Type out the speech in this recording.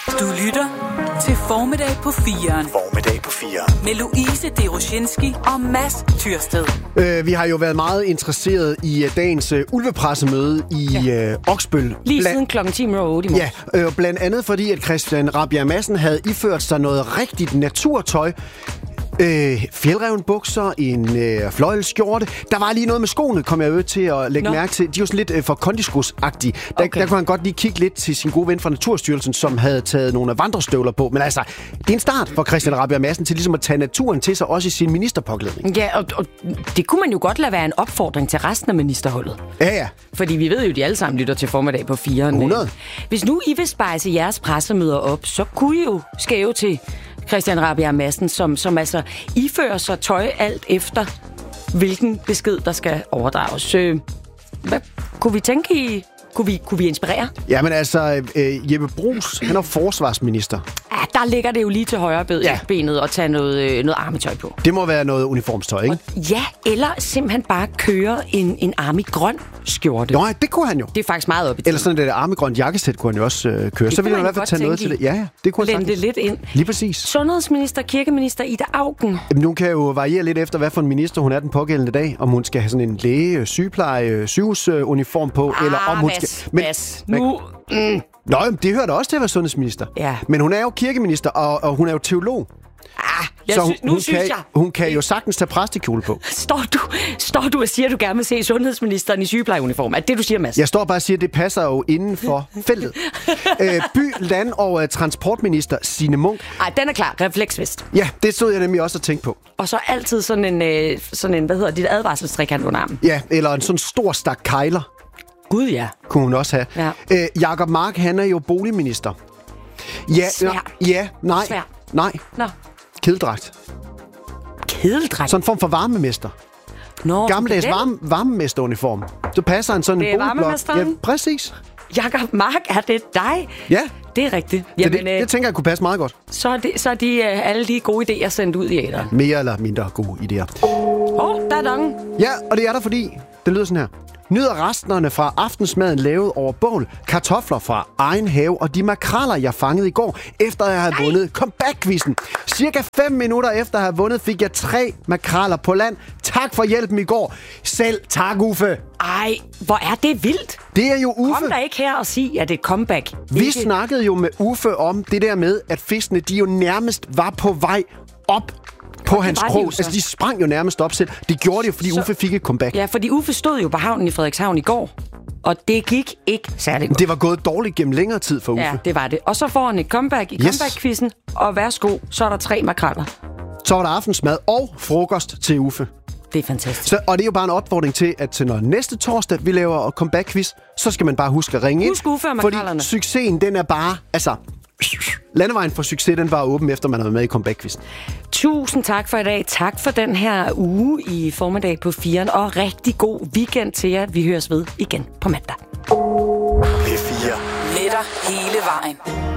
Du lytter til Formiddag på 4'eren. Formiddag på 4'eren. Med Louise Deroshinski og Mads Tyrsted. Vi har jo været meget interesseret i dagens ulvepressemøde i Oksbøl. Lige siden klokken 10:08 i morgen. Ja, blandt andet fordi, at Christian Rabjerg Madsen havde iført sig noget rigtigt naturtøj. Fjeldrevenbukser, en fløjlskjorte. Der var lige noget med skoene, kom jeg til at lægge mærke til. De var sådan lidt for kondiskus-agtige. Der kunne han godt lige kigge lidt til sin gode ven fra Naturstyrelsen, som havde taget nogle vandrestøvler på. Men altså, det er en start for Christian Rabjerg Madsen til ligesom at tage naturen til sig, også i sin ministerpåklædning. Ja, og det kunne man jo godt lade være en opfordring til resten af ministerholdet. Ja. Fordi vi ved jo, de alle sammen lytter til Formiddag på 4'eren. 100. Hvis nu I vil spejse jeres pressemøder op, så kunne I jo skæve til Christian Rabjerg Madsen, som altså ifører sig tøj alt efter, hvilken besked, der skal overdrages. Hvad kunne vi tænke i? Kunne vi inspirere? Jamen altså, Jeppe Bruus, han er forsvarsminister. Ja, der ligger det jo lige til højre benet at tage noget armitøj på. Det må være noget uniformstøj, ikke? Ja, eller simpelthen bare køre en army-grøn skjorte. Nå, det kunne han jo. Det er faktisk meget op i tiden. Eller sådan et army-grønt jakkesæt kunne han jo også køre. Så ville han i hvert fald tage noget til det. Ja, det kunne han sagtens. Blende lidt ind. Lige præcis. Sundhedsminister, kirkeminister Ida Auken. Jamen, hun kan jo variere lidt efter, hvad for en minister hun er den pågældende dag. Om hun skal have sådan en læge, sygepleje, sygehusuniform på, eller om hun skal... Nå, det hører da også til at være sundhedsminister. Ja. Men hun er jo kirkeminister, og hun er jo teolog. Hun kan jo sagtens tage præstekjole på. Står du og siger, at du gerne vil se sundhedsministeren i sygeplejeuniform? Er det, du siger, Mads? Jeg står bare og siger, at det passer jo inden for feltet. By-, land- og transportminister Signe Munk. Ej, den er klar. Refleksvest. Ja, det stod jeg nemlig også og tænkte på. Og så altid sådan en hvad hedder det, advarselstrækant under armen. Ja, eller en sådan stor stak kejler. Gud, ja. Kunne hun også have. Ja. Jakob Mark, han er jo boligminister. Ja, Svær. Nej. Svær. Nej. Nå. Kedeldragt. Kedeldragt? Sådan en form for varmemester. Nå, gammeldags varmemesteruniform. Så passer han sådan en boligblok. Varmemesteren? Ja, præcis. Jakob Mark, er det dig? Ja. Det er rigtigt. Jamen, det tænker jeg kunne passe meget godt. Så er de alle de gode idéer sendt ud i æteren. Mere eller mindre gode idéer. Der er dongen. Ja, og det er der, fordi det lyder sådan her. Nyder resterne fra aftensmaden lavet over bål, kartofler fra egen have og de makreller, jeg fangede i går, efter jeg havde vundet comeback-quizzen. Cirka 5 minutter efter at have vundet, fik jeg 3 makreller på land. Tak for hjælpen i går. Selv tak, Uffe. Ej, hvor er det vildt. Det er jo Uffe. Kom der ikke her og sig, at det er et comeback. Vi snakkede jo med Uffe om det der med, at fiskene de jo nærmest var på vej op på hans krog. Altså, de sprang jo nærmest op selv. Det gjorde det jo, fordi Uffe fik et comeback. Ja, fordi Uffe stod jo på havnen i Frederikshavn i går, og det gik ikke særlig godt. Det var gået dårligt gennem længere tid for Uffe. Ja, det var det. Og så får han et comeback i comeback-quizzen, og værsgo, så er der 3 makreller. Så var der aftensmad og frokost til Uffe. Det er fantastisk. Og det er jo bare en opfordring til, at når næste torsdag vi laver comeback-quiz, så skal man bare huske at ringe ind. Husk Uffe og makrellerne. Fordi succesen, den er bare... Altså, landevejen for succes, den var åben, efter man har været med i comeback-quizzen. Tusind tak for i dag. Tak for den her uge i Formiddag på 4'eren, og rigtig god weekend til jer. Vi høres ved igen på mandag. P4. Med dig hele vejen.